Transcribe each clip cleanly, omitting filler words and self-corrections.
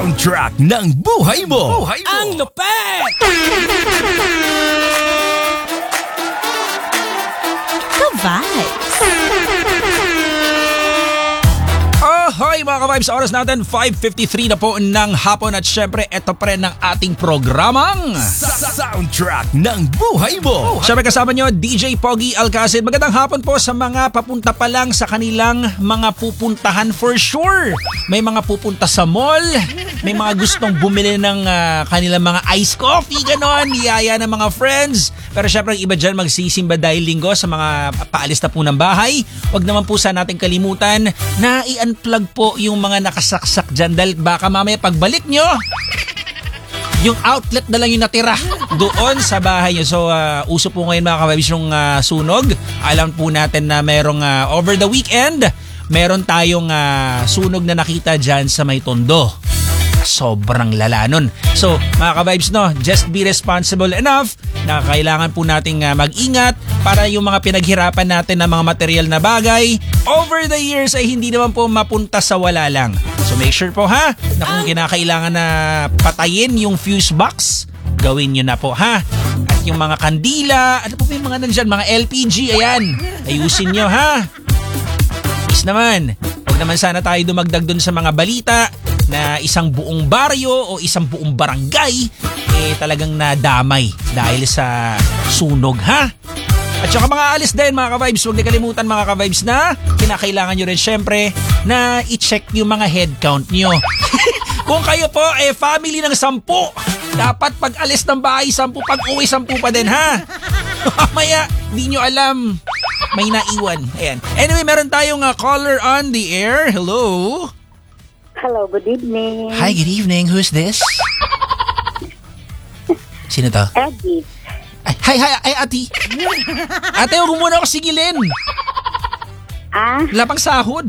soundtrack ng buhay mo. Ang lupet! Ka-vibes! Ahoy mga ka-vibes! Oras natin 5:53 na po ng hapon at syempre ito pa rin ang ating programang Soundtrack ng buhay mo. Syempre kasama nyo DJ Pogi Alcacid. Magandang hapon po sa mga papunta pa lang sa kanilang mga pupuntahan for sure. May mga pupunta sa mall, may mga gustong bumili ng kanilang mga iced coffee, ganon, niyaya ng mga friends. Pero syempre ang iba dyan magsisimba dahil linggo sa mga paalis na po ng bahay. Huwag naman po sana natin kalimutan na i-unplug po yung mga nakasaksak dyan dahil baka mamaya pagbalik nyo, yung outlet na lang yung natira doon sa bahay nyo. So, uso po ngayon mga ka-vibes yung sunog. Alam po natin na merong over the weekend, meron tayong sunog na nakita dyan sa may Tondo. Sobrang lala nun. So, mga ka-vibes, no, just be responsible enough na kailangan po nating mag-ingat para yung mga pinaghirapan natin na mga material na bagay over the years ay hindi naman po mapunta sa wala lang. So, make sure po ha na kung kinakailangan na patayin yung fuse box, gawin nyo na po ha. At yung mga kandila, ano po yung mga nandyan, mga LPG, ayan, ayusin nyo ha. Peace naman. Huwag naman sana tayo dumagdag dun sa mga balita na isang buong baryo o isang buong barangay talagang nadamay dahil sa sunog ha. At saka mga alis din mga ka-vibes, huwag na kalimutan mga ka-vibes na kinakailangan nyo rin syempre na i-check yung mga head count nyo. Kung kayo po family ng 10, dapat pag alis ng bahay 10, pag uwi 10 pa din ha. Mamaya di nyo alam, may naiwan. Ayan. Anyway, meron tayong caller on the air. Hello? Hello, good evening. Hi, good evening. Who's this? Sino to? Eddie. Hi, ati. Ate, huwag muna ako sigilin. Wala pang sahod.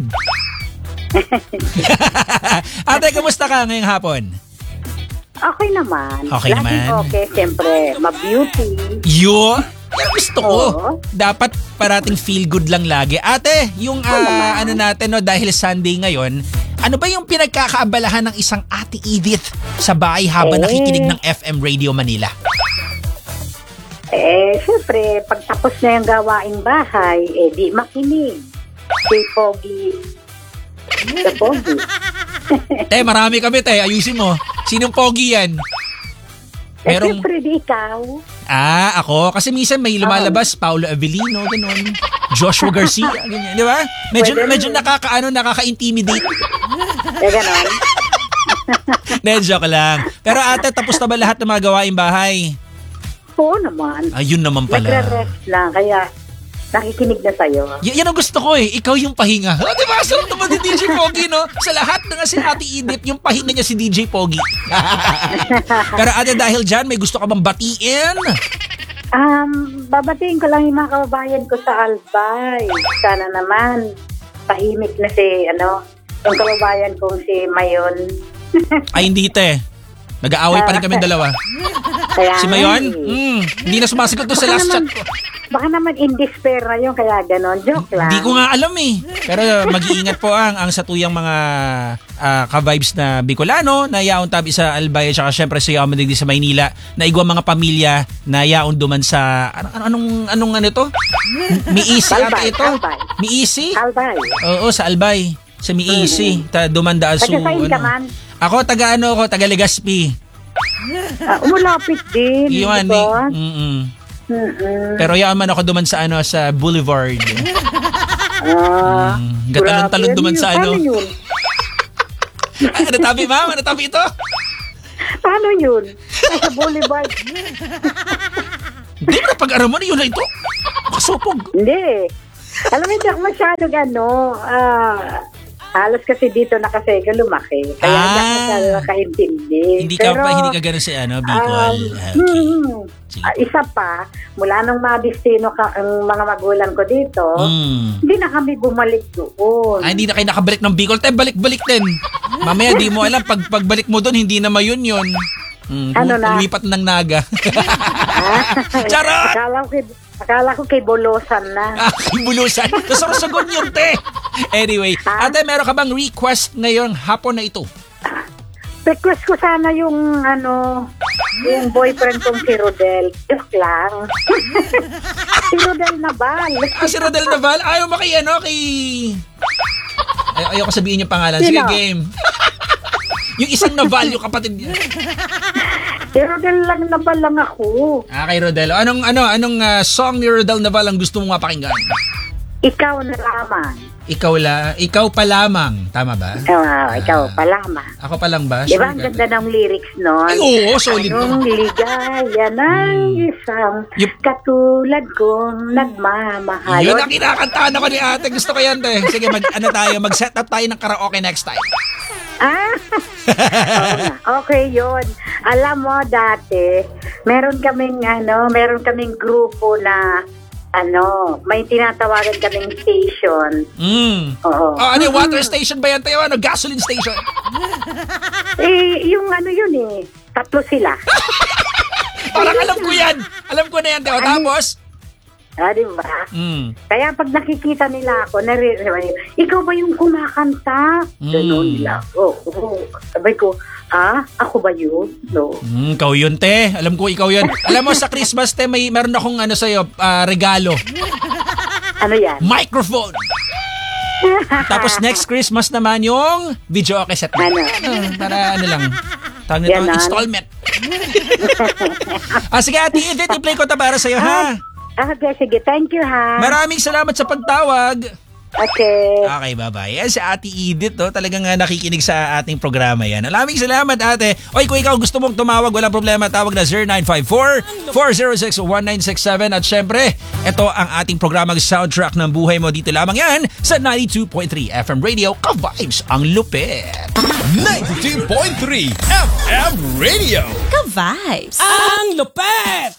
Ate, kamusta ka ngayong hapon? Okay naman. Okay naman. Okay, siyempre. Ma-beauty. Yo! Yan gusto ko. Oo. Dapat parating feel good lang lagi. Ate, yung ano natin, no, dahil Sunday ngayon, ano ba yung pinagkakaabalahan ng isang Ate Edith sa bahay habang nakikinig ng FM Radio Manila? Siyempre, pag tapos na yung gawaing bahay, di makinig. Si Pogi. Sa Pogi. Marami kami, ayusin mo. Sinong Pogi yan? Siyempre, di ikaw. Ako. Kasi minsan may lumalabas, Paolo Avellino, gano'n. Joshua Garcia, ganyan. Di ba? Medyo nakaka-intimidate. Gano'n. Joke lang. Pero ate, tapos na ba lahat ng mga gawaing bahay? Oo naman. Ayun naman pala. Nagre-rest lang, kaya nakikinig na sa'yo. Yan ang gusto ko Ikaw yung pahinga. Di ba? Sarap naman ni DJ Pogi, no? Sa lahat na nga si Ate Edith, yung pahinga niya si DJ Pogi. Pero ate, dahil dyan, may gusto ka bang batiin? Babatiin ko lang yung mga kababayan ko sa Albay. Sana naman, tahimik na yung kababayan kong si Mayon. Ay, hindi nag-aaway pa rin kami dalawa. Kaya si Mayon? Hindi na sumasagot doon sa last chat ko. Baka naman in despair na yun, kaya ganon. Joke lang. Hindi ko nga alam Pero mag-iingat po ang satuyang mga ka-vibes na Bicolano na yaon tabi sa Albay at saka syempre sa yaon madigdi sa Maynila na igwa mga pamilya na yaon duman sa anong ito? Miisi ata ito? Miisi? Albay. Oo, sa Albay. Sa Miisi. Dumandaan su. Ako taga Legazpi. Umulapit din. Iwan Pero yaman ako duman sa sa Boulevard. Gatalon-talon duman sa Paano yun? Natabi ma'am? Natabi ito? Paano yun? Sa Boulevard. Hindi mo na pag-aram mo na yun na ito. Makasupog. Hindi. Alam mo, hindi ako masyadong halos kasi dito nakasega lumaki. Kaya hindi ako nakaintindi. Hindi ka gano'n si Bicol. Okay. Isa pa, mula nung madistino ang mga magulang ko dito, hindi na kami bumalik doon. Hindi na kayo nakabalik ng Bicol. Balik-balik din. Mamaya di mo alam, pagbalik mo doon, hindi na mayon yun. Lipat ng Naga. Charot! Akala ko kay Bulusan na. Kay Bulusan? Nasarasagon yun, te! Anyway, ate, meron ka bang request ngayong hapon na ito? request ko sana yung yung boyfriend kong si Rodel. Joke lang. Si Rodel Naval. Si Rodel Naval, ayaw mo kay ayoko sabihin yung pangalan. Sige, Sino? game. Yung isang Naval, yung kapatid niya. Si Rodel lang Naval lang ako. Kay Rodel. Anong song ni Rodel Naval ang gusto mong mapakinggan? Ikaw na lamang. Ikaw pa lamang. Tama ba? Ikaw pa lamang. Ako pa lang ba? Di ba ang ganda ng lyrics nun? Ay, oo, solid Anong ligaya ng isang katulad kong nagmamahal. Yun ang kinakantahan ako ni ate. Gusto ko yan, te. Sige, mag-set up tayo ng karaoke next time. Oo nga. Okay, yun. Alam mo, dati, meron kaming grupo na may tinatawagan kaming station. Oo. Ano yung water station ba yan tayo? Gasoline station? Yung yun tatlo sila. Parang alam ko yan. Alam ko na yan, Teo. Tapos? Di ba? Kaya pag nakikita nila ako, ikaw ba yung kumakanta? Ganun nila. Oo. Sabay ko, ako ba yun? No. Ikaw yun, te. Alam ko, ikaw yun. Alam mo, sa Christmas, te, meron akong sa'yo, regalo. Ano yan? Microphone. Tapos next Christmas naman yung video cassette. Para lang. Tawag nito, installment. Sige, Ate Edith, i-play ko ito para sa'yo, ha? Okay, sige. Thank you, ha? Maraming salamat sa pagtawag. Okay. Okay, bye-bye. Yan si Ate Edith, talagang nakikinig sa ating programa yan. Maraming salamat, ate. Oy, kung ikaw gusto mong tumawag, walang problema. Tawag na 0954-406-1967. At syempre, ito ang ating programang soundtrack ng buhay mo. Dito lamang yan sa 92.3 FM Radio. Ka-vibes ang lupit. 92.3 FM Radio. Ka-vibes. Ang lupit!